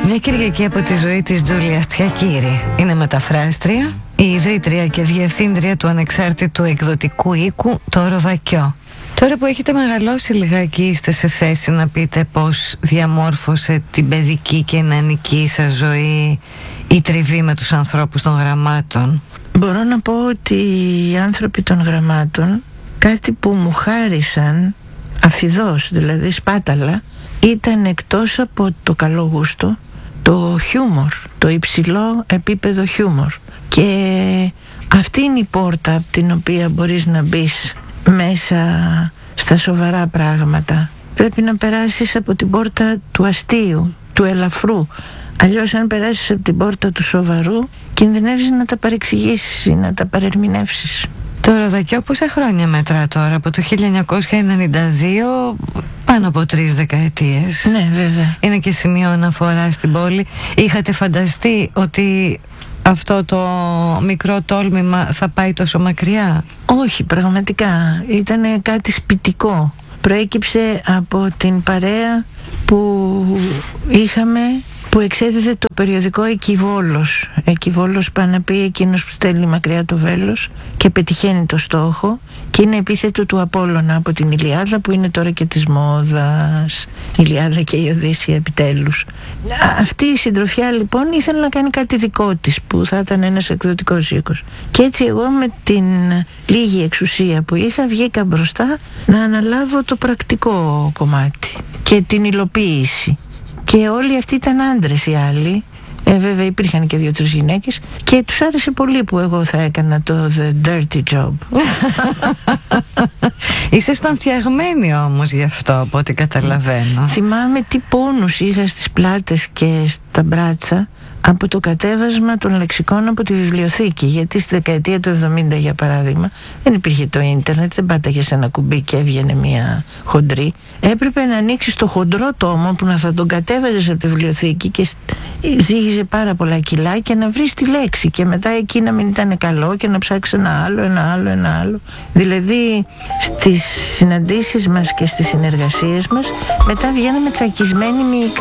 Μια Κυριακή από τη ζωή της Τζούλια Τσιακίρη. Είναι μεταφράστρια, η ιδρύτρια και διευθύντρια του ανεξάρτητου εκδοτικού οίκου Το Ροδακιό. Τώρα που έχετε μεγαλώσει λιγάκι, είστε σε θέση να πείτε πώς διαμόρφωσε την παιδική και νεανική σας ζωή η τριβή με τους ανθρώπους των γραμμάτων? Μπορώ να πω ότι οι άνθρωποι των γραμμάτων, κάτι που μου χάρισαν αφιδώς, δηλαδή σπάταλα, ήταν εκτός από το καλό γούστο, το χιούμορ, το υψηλό επίπεδο χιούμορ. Και αυτή είναι η πόρτα από την οποία μπορείς να μπεις μέσα στα σοβαρά πράγματα. Πρέπει να περάσεις από την πόρτα του αστείου, του ελαφρού. Αλλιώς αν περάσεις από την πόρτα του σοβαρού, κινδυνεύεις να τα παρεξηγήσεις ή να τα παρερμηνεύσεις. Το Ροδακιό πόσα χρόνια μετρά τώρα? Από το 1992, πάνω από 3 δεκαετίες. Ναι, βέβαια. Είναι και σημείο αναφορά στην πόλη. Είχατε φανταστεί ότι αυτό το μικρό τόλμημα θα πάει τόσο μακριά? Όχι, πραγματικά. Ήτανε κάτι σπιτικό. Προέκυψε από την παρέα που είχαμε, που εξέδιδε το περιοδικό Εκιβόλος. Εκιβόλος πάει να πει εκείνος που στέλνει μακριά το βέλος και πετυχαίνει το στόχο, και είναι επίθετο του Απόλλωνα από την Ηλιάδα, που είναι τώρα και της μόδας. Η Ηλιάδα και η Οδύσσεια επιτέλους. Αυτή η συντροφιά λοιπόν ήθελε να κάνει κάτι δικό της, που θα ήταν ένας εκδοτικός οίκος. Και έτσι εγώ με την λίγη εξουσία που είχα βγήκα μπροστά να αναλάβω το πρακτικό κομμάτι και την υλοποίηση. Και όλοι αυτοί ήταν άντρες οι άλλοι. Βέβαια υπήρχαν και 2-3 γυναίκες, και τους άρεσε πολύ που εγώ θα έκανα το the dirty job. Ήσασταν φτιαγμένοι όμως γι' αυτό, από ό,τι καταλαβαίνω. Θυμάμαι τι πόνους είχα στις πλάτες και στα μπράτσα από το κατέβασμα των λεξικών από τη βιβλιοθήκη. Γιατί στη δεκαετία του 70, για παράδειγμα, δεν υπήρχε το ίντερνετ, δεν πάταγες ένα κουμπί και έβγαινε μια χοντρή. Έπρεπε να ανοίξεις το χοντρό τόμο που να θα τον κατέβαζες από τη βιβλιοθήκη και ζύγιζε πάρα πολλά κιλά, και να βρεις τη λέξη, και μετά εκεί να μην ήταν καλό και να ψάξεις ένα άλλο. Δηλαδή στις συναντήσεις μας και στις συνεργασίες μας μετά βγαίναμε τσακισμένοι μυϊκά.